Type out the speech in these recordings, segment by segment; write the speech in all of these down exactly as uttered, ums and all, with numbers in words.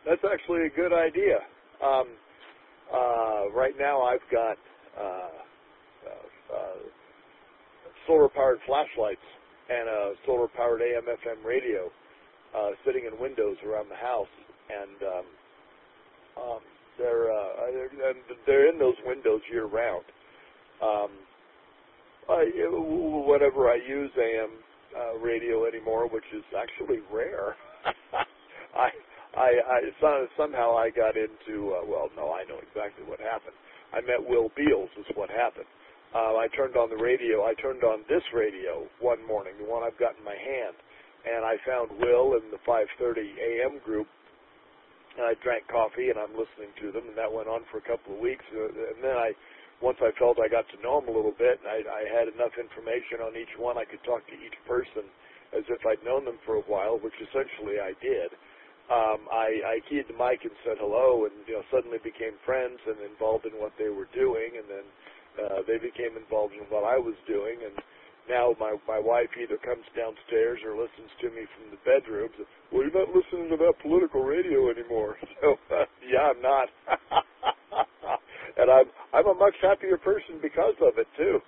that's actually a good idea. Um, uh, right now, I've got uh, uh, uh, solar-powered flashlights and a solar-powered A M F M radio uh, sitting in windows around the house, and um, um, they're, uh, they're they're in those windows year-round. Um, I, whenever I use A M uh, radio anymore, which is actually rare, I, I, I somehow I got into. Uh, well, no, I know exactly what happened. I met Will Beals. Is what happened. Uh, I turned on the radio. I turned on this radio one morning, the one I've got in my hand, and I found Will in the five thirty A M group. And I drank coffee, and I'm listening to them, and that went on for a couple of weeks. Uh, and then I. Once I felt I got to know them a little bit, and I, I had enough information on each one, I could talk to each person as if I'd known them for a while, which essentially I did. Um, I, I keyed the mic and said hello, and you know, suddenly became friends and involved in what they were doing, and then uh, they became involved in what I was doing, and now my my wife either comes downstairs or listens to me from the bedroom. So, well, you're not listening to that political radio anymore. So, uh, yeah, I'm not. And I'm I'm a much happier person because of it too.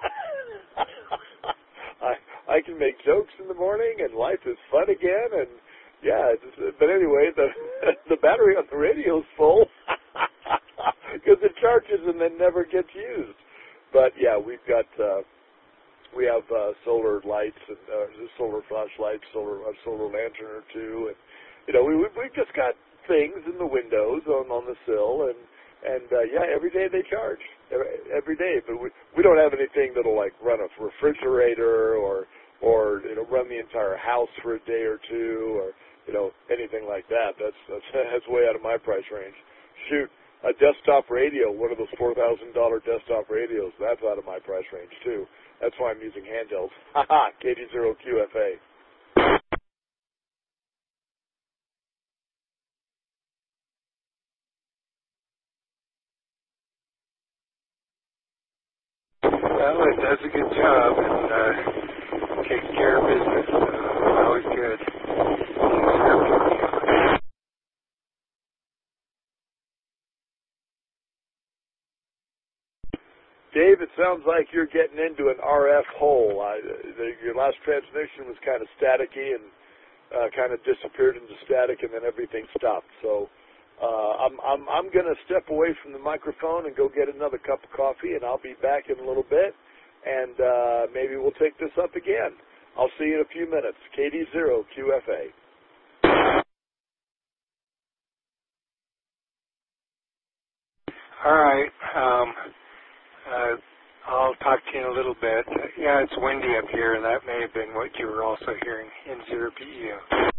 I I can make jokes in the morning, and life is fun again. And yeah, it's, but anyway, the the battery on the radio is full because it charges and then never gets used. But yeah, we've got uh, we have uh, solar lights and uh, solar flashlights, solar a solar lantern or two, and you know we we've just got things in the windows on on the sill and. And, uh, yeah, every day they charge, every, every day. But we, we don't have anything that'll, like, run a refrigerator or, or, you know, run the entire house for a day or two or, you know, anything like that. That's, that's, that's way out of my price range. Shoot, a desktop radio, one of those four thousand dollars desktop radios, that's out of my price range, too. That's why I'm using handhelds. Ha-ha, K D zero Q F A. Well, it does a good job and uh, takes care of business. Uh, always good. Dave, it sounds like you're getting into an R F hole. I, the, your last transmission was kind of staticky and uh, kind of disappeared into static, and then everything stopped. So uh, I'm I'm I'm going to step away from the microphone and go get another cup of coffee, and I'll be back in a little bit, and uh, maybe we'll take this up again. I'll see you in a few minutes. K D zero Q F A. All right. Um, uh, I'll talk to you in a little bit. Yeah, it's windy up here, and that may have been what you were also hearing in zero P E O.